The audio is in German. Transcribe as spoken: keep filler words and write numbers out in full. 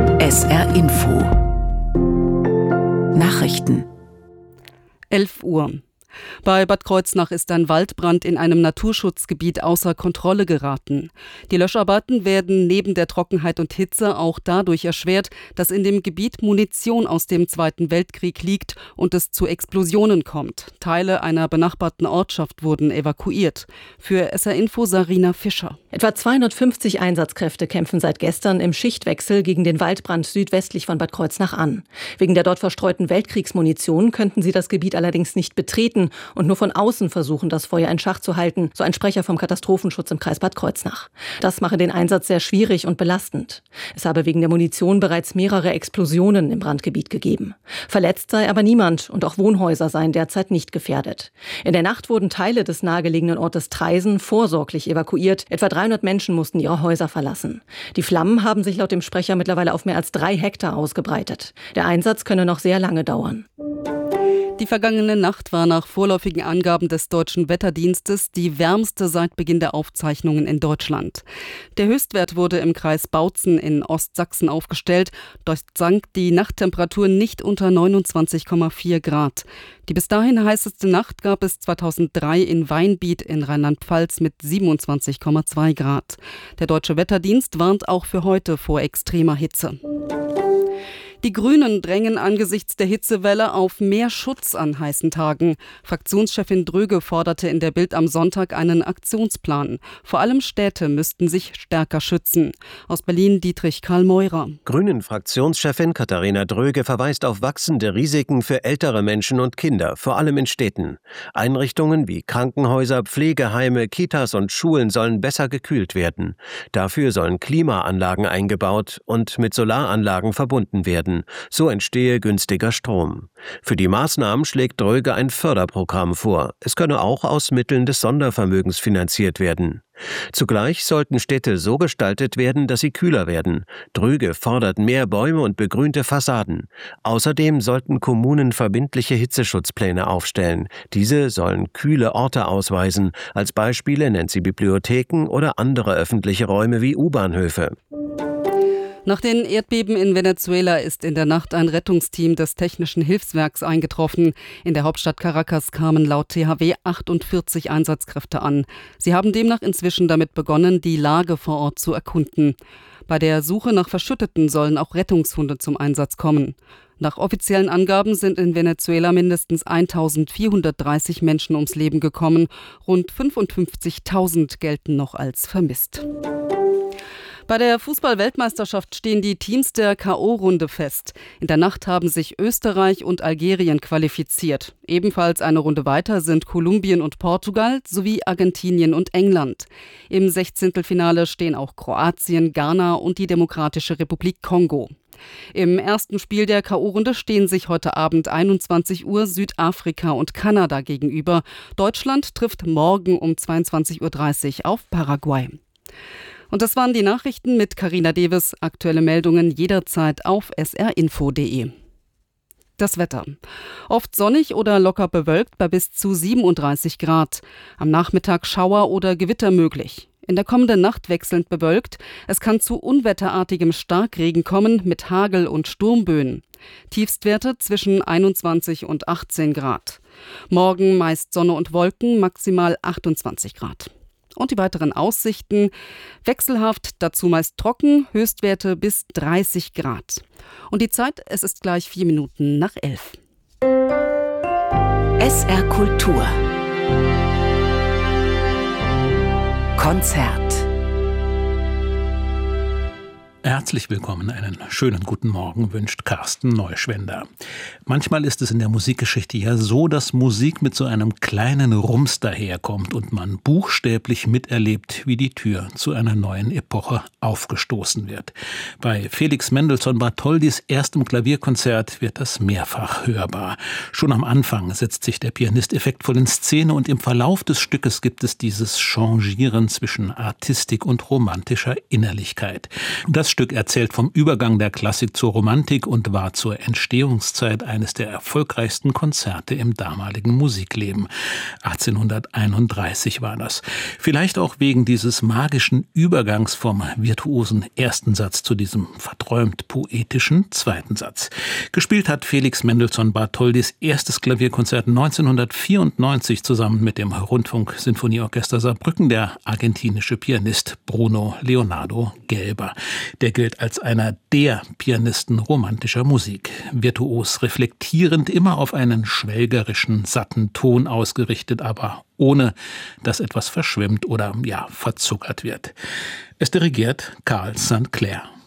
S R Info Nachrichten. elf Uhr. Bei Bad Kreuznach ist ein Waldbrand in einem Naturschutzgebiet außer Kontrolle geraten. Die Löscharbeiten werden neben der Trockenheit und Hitze auch dadurch erschwert, dass in dem Gebiet Munition aus dem Zweiten Weltkrieg liegt und es zu Explosionen kommt. Teile einer benachbarten Ortschaft wurden evakuiert. Für S R Info Sarina Fischer. Etwa zweihundertfünfzig Einsatzkräfte kämpfen seit gestern im Schichtwechsel gegen den Waldbrand südwestlich von Bad Kreuznach an. Wegen der dort verstreuten Weltkriegsmunition könnten sie das Gebiet allerdings nicht betreten und nur von außen versuchen, das Feuer in Schach zu halten, so ein Sprecher vom Katastrophenschutz im Kreis Bad Kreuznach. Das mache den Einsatz sehr schwierig und belastend. Es habe wegen der Munition bereits mehrere Explosionen im Brandgebiet gegeben. Verletzt sei aber niemand und auch Wohnhäuser seien derzeit nicht gefährdet. In der Nacht wurden Teile des nahegelegenen Ortes Traisen vorsorglich evakuiert. Etwa dreihundert Menschen mussten ihre Häuser verlassen. Die Flammen haben sich laut dem Sprecher mittlerweile auf mehr als drei Hektar ausgebreitet. Der Einsatz könne noch sehr lange dauern. Die vergangene Nacht war nach vorläufigen Angaben des Deutschen Wetterdienstes die wärmste seit Beginn der Aufzeichnungen in Deutschland. Der Höchstwert wurde im Kreis Bautzen in Ostsachsen aufgestellt. Dort sank die Nachttemperatur nicht unter neunundzwanzig Komma vier Grad. Die bis dahin heißeste Nacht gab es zweitausenddrei in Weinbiet in Rheinland-Pfalz mit siebenundzwanzig Komma zwei Grad. Der Deutsche Wetterdienst warnt auch für heute vor extremer Hitze. Die Grünen drängen angesichts der Hitzewelle auf mehr Schutz an heißen Tagen. Fraktionschefin Dröge forderte in der Bild am Sonntag einen Aktionsplan. Vor allem Städte müssten sich stärker schützen. Aus Berlin Dietrich Karl Meurer. Grünen-Fraktionschefin Katharina Dröge verweist auf wachsende Risiken für ältere Menschen und Kinder, vor allem in Städten. Einrichtungen wie Krankenhäuser, Pflegeheime, Kitas und Schulen sollen besser gekühlt werden. Dafür sollen Klimaanlagen eingebaut und mit Solaranlagen verbunden werden. So entstehe günstiger Strom. Für die Maßnahmen schlägt Dröge ein Förderprogramm vor. Es könne auch aus Mitteln des Sondervermögens finanziert werden. Zugleich sollten Städte so gestaltet werden, dass sie kühler werden. Dröge fordert mehr Bäume und begrünte Fassaden. Außerdem sollten Kommunen verbindliche Hitzeschutzpläne aufstellen. Diese sollen kühle Orte ausweisen. Als Beispiele nennt sie Bibliotheken oder andere öffentliche Räume wie U-Bahnhöfe. Nach den Erdbeben in Venezuela ist in der Nacht ein Rettungsteam des Technischen Hilfswerks eingetroffen. In der Hauptstadt Caracas kamen laut T H W achtundvierzig Einsatzkräfte an. Sie haben demnach inzwischen damit begonnen, die Lage vor Ort zu erkunden. Bei der Suche nach Verschütteten sollen auch Rettungshunde zum Einsatz kommen. Nach offiziellen Angaben sind in Venezuela mindestens eintausendvierhundertdreißig Menschen ums Leben gekommen. Rund fünfundfünfzigtausend gelten noch als vermisst. Bei der Fußball-Weltmeisterschaft stehen die Teams der K O-Runde fest. In der Nacht haben sich Österreich und Algerien qualifiziert. Ebenfalls eine Runde weiter sind Kolumbien und Portugal sowie Argentinien und England. Im Sechzehntelfinale stehen auch Kroatien, Ghana und die Demokratische Republik Kongo. Im ersten Spiel der K O-Runde stehen sich heute Abend einundzwanzig Uhr Südafrika und Kanada gegenüber. Deutschland trifft morgen um zweiundzwanzig Uhr dreißig auf Paraguay. Und das waren die Nachrichten mit Carina Deves. Aktuelle Meldungen jederzeit auf s r info punkt d e. Das Wetter. Oft sonnig oder locker bewölkt bei bis zu siebenunddreißig Grad. Am Nachmittag Schauer oder Gewitter möglich. In der kommenden Nacht wechselnd bewölkt. Es kann zu unwetterartigem Starkregen kommen mit Hagel und Sturmböen. Tiefstwerte zwischen einundzwanzig und achtzehn Grad. Morgen meist Sonne und Wolken, maximal achtundzwanzig Grad. Und die weiteren Aussichten: wechselhaft, dazu meist trocken, Höchstwerte bis dreißig Grad. Und die Zeit, es ist gleich vier Minuten nach elf. S R Kultur Konzert. Herzlich willkommen, einen schönen guten Morgen wünscht Carsten Neuschwender. Manchmal ist es in der Musikgeschichte ja so, dass Musik mit so einem kleinen Rums daherkommt und man buchstäblich miterlebt, wie die Tür zu einer neuen Epoche aufgestoßen wird. Bei Felix Mendelssohn Bartholdys erstem Klavierkonzert wird das mehrfach hörbar. Schon am Anfang setzt sich der Pianist effektvoll in Szene und im Verlauf des Stückes gibt es dieses Changieren zwischen Artistik und romantischer Innerlichkeit. Das Stück erzählt vom Übergang der Klassik zur Romantik und war zur Entstehungszeit eines der erfolgreichsten Konzerte im damaligen Musikleben. achtzehnhunderteinunddreißig war das. Vielleicht auch wegen dieses magischen Übergangs vom virtuosen ersten Satz zu diesem verträumt poetischen zweiten Satz. Gespielt hat Felix Mendelssohn Bartholdys erstes Klavierkonzert neunzehnhundertvierundneunzig zusammen mit dem Rundfunk-Sinfonieorchester Saarbrücken der argentinische Pianist Bruno Leonardo Gelber. Der gilt als einer der Pianisten romantischer Musik. Virtuos reflektierend, immer auf einen schwelgerischen, satten Ton ausgerichtet, aber ohne, dass etwas verschwimmt oder ja, verzuckert wird. Es dirigiert Carl Sankt Clair.